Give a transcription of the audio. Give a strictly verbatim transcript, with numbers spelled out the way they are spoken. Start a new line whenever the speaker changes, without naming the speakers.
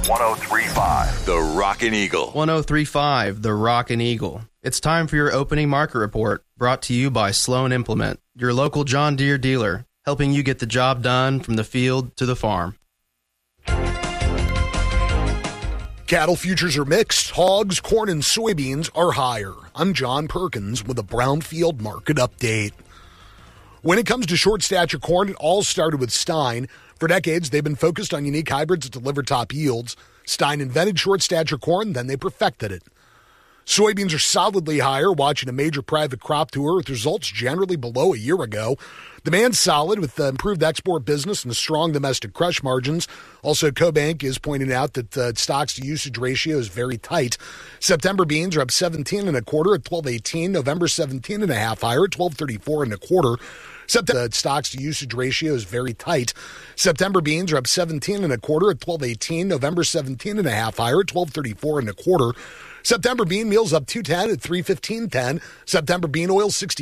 one oh three point five, The Rockin' Eagle.
one oh three point five, The Rockin' Eagle. It's time for your opening market report, brought to you by Sloan Implement, your local John Deere dealer, helping you get the job done from the field to the farm.
Cattle futures are mixed. Hogs, corn, and soybeans are higher. I'm John Perkins with a Brownfield market update. When it comes to short stature corn, it all started with Stein. For decades, they've been focused on unique hybrids that deliver top yields. Stein invented short stature corn, then they perfected it. Soybeans are solidly higher, watching a major private crop tour with results generally below a year ago. Demand's solid with the improved export business and the strong domestic crush margins. Also, CoBank is pointing out that the stocks to usage ratio is very tight. September beans are up seventeen and a quarter at twelve eighteen. November seventeen and a half higher at twelve thirty-four and a quarter. September stocks to usage ratio is very tight. September beans are up seventeen and a quarter at twelve eighteen. November seventeen and a half higher at twelve thirty-four and a quarter. September bean meal's up two ten at three fifteen ten. September bean oil sixty.